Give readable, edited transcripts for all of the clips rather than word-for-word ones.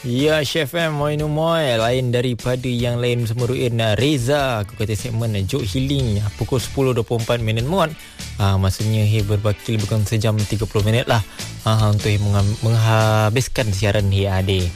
Ya, Chef M, Moin Umoy. Lain daripada yang lain semeruin Reza. Aku kata segmen Joke Healing pukul 10.24 minit muat. Maksudnya berbakti bukan sejam 30 minit lah. Untuk menghabiskan siaran ade.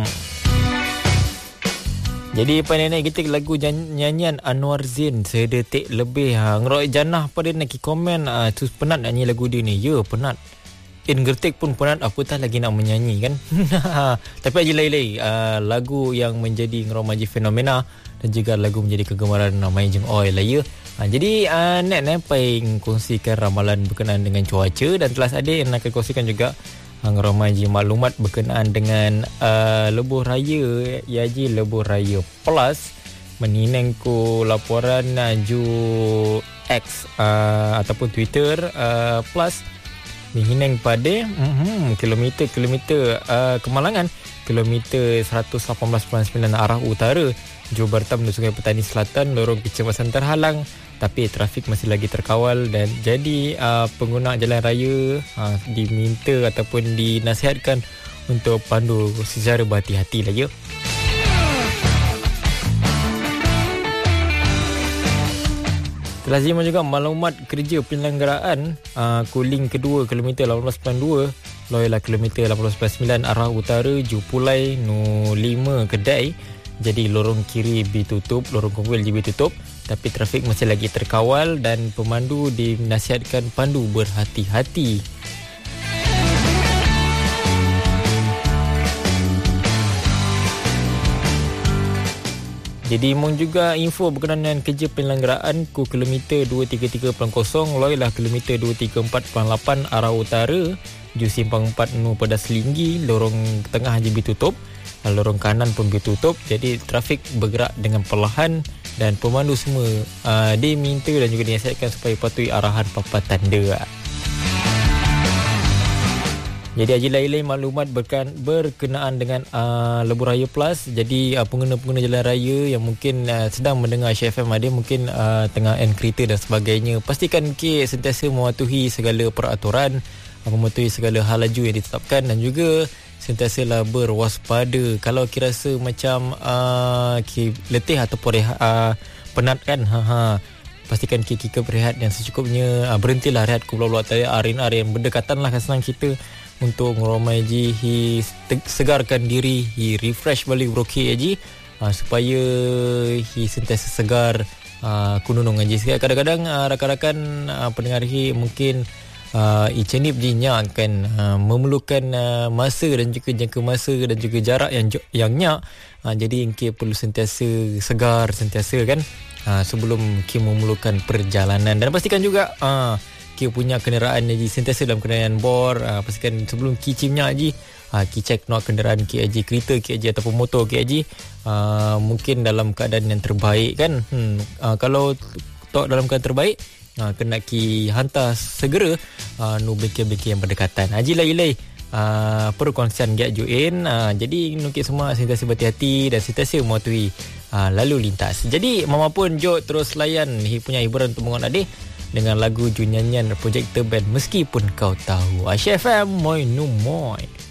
Jadi pada ni kita lagu nyanyian Anwar Zain sedetik lebih. Ngeroi janah pada nak komen tu penat nak nyanyi lagu dia ni. Ya, penat. Gertik pun penat, apatah lagi nak menyanyi kan. Tapi aja lay lagu yang menjadi ngeromaji fenomena dan juga lagu menjadi kegemaran Mai Jeng Oi lah ya. Jadi net pai kongsikan ramalan berkenaan dengan cuaca dan telas adik yang akan kongsikan juga ngeromaji maklumat berkenaan dengan lebuh raya Yaji Lebuh Raya Plus menineng ku laporan ju X ataupun Twitter plus dihineng pada kilometer kemalangan kilometer 118.9 arah utara Jubarta menuju Sungai Petani Selatan lorong kecemasan terhalang tapi trafik masih lagi terkawal dan jadi pengguna jalan raya diminta ataupun dinasihatkan untuk pandu secara berhati-hati lah ya. Lazimnya juga maklumat kerja penyelenggaraan Kuling kedua kilometer 18.2 Loyola kilometer 18.9 arah utara Jupulai No 5 Kedai. Jadi lorong kiri ditutup, lorong kumpul ditutup tapi trafik masih lagi terkawal dan pemandu dinasihatkan pandu berhati-hati. Jadi mohon juga info berkenaan dengan kerja penyelenggaraan ku kilometer 233.0 Loyola kilometer 234.8 arah utara Ju Simpang 4 Nu Pedas Linggi lorong tengah je ditutup, lorong kanan pun ditutup. Jadi trafik bergerak dengan perlahan dan pemandu semua diminta dan juga dinasihatkan supaya patuhi arahan papan tanda. Jadi aja lain-lain maklumat berkenaan dengan Lebuh Raya Plus. Jadi pengguna-pengguna jalan raya yang mungkin sedang mendengar Chef FM ada mungkin tengah end kereta dan sebagainya, pastikan sentiasa mematuhi segala peraturan, mematuhi segala hal laju yang ditetapkan dan juga sentiasalah berwaspada. Kalau rasa macam letih ataupun penat kan, pastikan kita berehat yang secukupnya. Berhentilah rehat ku belah-belah area yang berdekatan lah senang kita untuk ngeromai ji segarkan diri, refresh balik broke aji supaya sentiasa segar kununung aji. Kadang-kadang rakan-rakan pendengar mungkin icenip jinya akan memerlukan masa dan juga jangka masa dan juga jarak yang nyak. Jadi engke perlu sentiasa segar sentiasa kan sebelum memerlukan perjalanan. Dan pastikan juga punya kenderaan jadi sentiasa dalam keadaan bor. Pastikan sebelum cimnya aji cek nok kenderaan aji kereta aji ataupun motor aji mungkin dalam keadaan yang terbaik kan. Kalau tak dalam keadaan terbaik kena hantar segera nu bengkel-bengkel yang berdekatan. Haji lai perkongsian gak join. Jadi nukit semua sentiasa berhati-hati dan sentiasa mematuhi lalu lintas. Jadi mamapun jok terus layan punya hiburan untuk mengon adik dengan lagu nyanyian Projektor Band Meskipun Kau Tahu. Chef FM Moin Numoy.